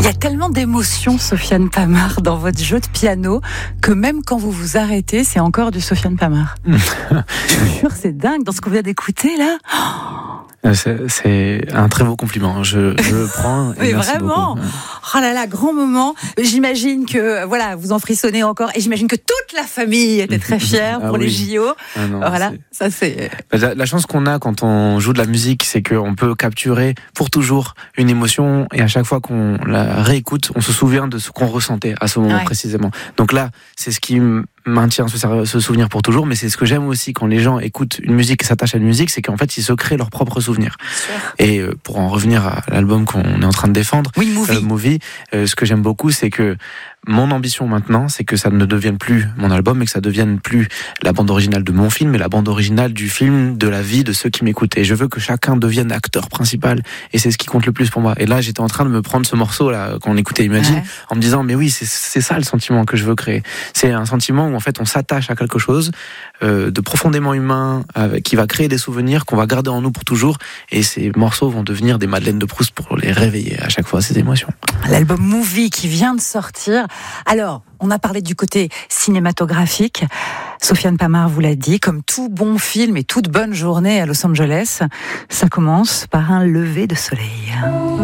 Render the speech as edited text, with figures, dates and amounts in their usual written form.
Il y a tellement d'émotions, Sofiane Pamart, dans votre jeu de piano, que même quand vous vous arrêtez, c'est encore du Sofiane Pamart. Je vous jure, c'est dingue, dans ce qu'on vient d'écouter, là. C'est un très beau compliment. Je le prends. Mais vraiment, oh là là, grand moment. J'imagine que voilà, vous en frissonnez encore, et j'imagine que toute la famille était très fière pour les JO. Voilà, ça c'est. La chance qu'on a quand on joue de la musique, c'est qu'on peut capturer pour toujours une émotion, et à chaque fois qu'on la réécoute, on se souvient de ce qu'on ressentait à ce moment précisément. Donc là, c'est ce qui maintient ce souvenir pour toujours, mais c'est ce que j'aime aussi quand les gens écoutent une musique et s'attachent à une musique, c'est qu'en fait ils se créent leurs propres souvenirs. Et pour en revenir à l'album qu'on est en train de défendre, Movie, ce que j'aime beaucoup, c'est que mon ambition maintenant, c'est que ça ne devienne plus mon album, mais que ça devienne plus la bande originale de mon film, mais la bande originale du film, de la vie de ceux qui m'écoutent. Et je veux que chacun devienne acteur principal, et c'est ce qui compte le plus pour moi. Et là, j'étais en train de me prendre ce morceau là quand on écoutait Imagine, en me disant mais oui, c'est ça le sentiment que je veux créer. C'est un sentiment où en fait on s'attache à quelque chose de profondément humain, qui va créer des souvenirs qu'on va garder en nous pour toujours. Et ces morceaux vont devenir des Madeleines de Proust pour les réveiller à chaque fois, ces émotions. L'album Movie qui vient de sortir. Alors, on a parlé du côté cinématographique. Sofiane Pamart vous l'a dit, comme tout bon film et toute bonne journée à Los Angeles, ça commence par un lever de soleil.